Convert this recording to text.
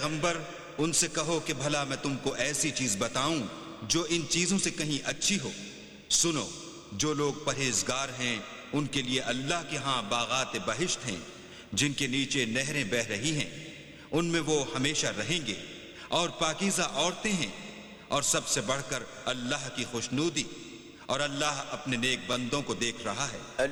पैगंबर, उनसे कहो कि भला मैं तुमको ऐसी चीज बताऊं जो इन चीजों से कहीं अच्छी हो। सुनो, जो लोग परहेजगार हैं उनके लिए अल्लाह के यहाँ बागात बहिश्त हैं, जिनके नीचे नहरें बह रही हैं, उनमें वो हमेशा रहेंगे, और पाकीज़ा औरतें हैं, और सबसे बढ़कर अल्लाह की खुशनूदी, और अल्लाह अपने नेक बंदों को देख रहा है।